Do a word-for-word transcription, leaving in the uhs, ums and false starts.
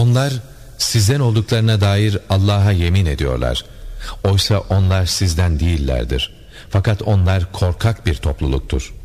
Onlar sizden olduklarına dair Allah'a yemin ediyorlar. Oysa onlar sizden değillerdir. Fakat onlar korkak bir topluluktur.